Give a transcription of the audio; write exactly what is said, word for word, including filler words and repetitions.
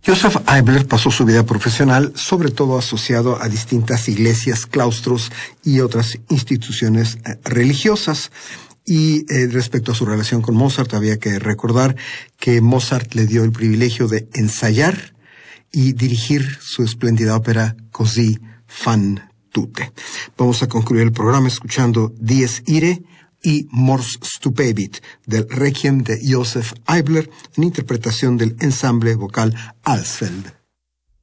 Joseph Eibler pasó su vida profesional sobre todo asociado a distintas iglesias, claustros y otras instituciones religiosas. Y eh, respecto a su relación con Mozart, había que recordar que Mozart le dio el privilegio de ensayar y dirigir su espléndida ópera Così fan tutte. Vamos a concluir el programa escuchando Dies Irae y Mors Stupebit del Requiem de Joseph Eibler en interpretación del ensamble vocal Alsfeld.